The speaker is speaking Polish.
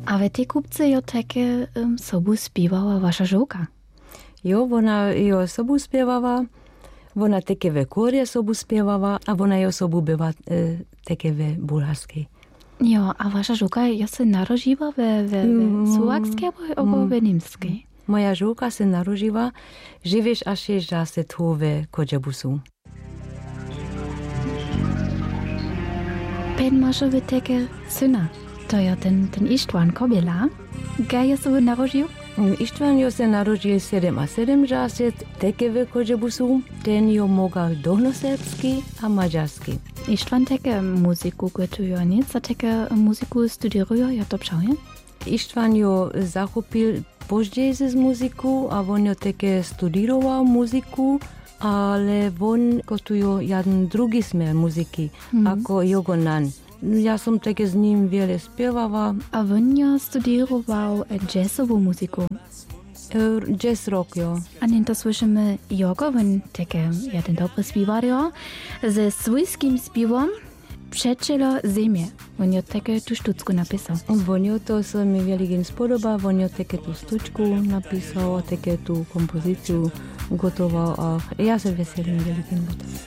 A v tej kupce jo také sobu spívala vaša žovka? Jo, ona jo sobu spievala, ona také ve kórje sobu spievala a ona jo sobu była také ve bulharskiej. Jo, a vaša žovka jo se narodila ve slovackej alebo ve nímskej? Moja žovka se narodila, živiš až ježdá se tu ve Kodžabusu. Pen mašovi také syna. To je ten Istvan Kobila. Gaj je se narodil? Istvan jo se narodil 7 žáset, také ve Kodžabusu. Ten jo mogal dohnoserbsky a maďarsky. Istvan také muziku gotuje, nic? A také muziku studieruje, ja to pšauje? Istvan jo zachopil později z muziku a on jo také studiroval muziku, ale on gotuje jeden druhý směr muziky, jako Jogonan. Ja som také s ním veľa spievala. A on jo studiroval jazzovú muziku? Jazz rock, jo. A to slyšíme Jogo, on také jeden dobrý zpívar, jo. Se svojským zpívom Přečelo zemie. On jo také tu štucku napísal. On jo to se mi veľmi spodobá, on jo také tu stučku napísal, také tu kompozíciu gotoval a ja sa veselím veľmi.